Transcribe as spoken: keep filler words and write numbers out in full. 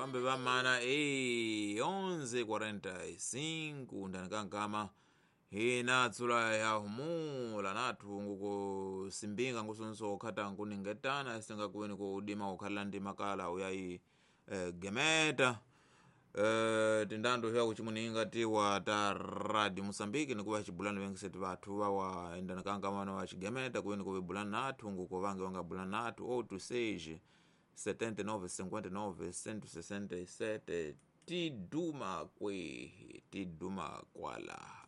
pambe pamana e onze quarenta e cinco ndanikangama hina tsula ya humula nathu nguko simbinga ngusonso ukhata nkuningetana singakuweni ko udima ukhala ndi makala uyayi eh, gemeta eh, tindando hya kuchimuninga tiwa ta radio Mosambiki nikuwa chibulano wengiseti vathu wawa ndanikangama na wachigemeta kuweni kubibulano nathu nguko vange wanga bulano nathu o tu seja setenta e nove cinquenta e nove cento e sessenta e sete Tiduma kwe Tiduma kwala.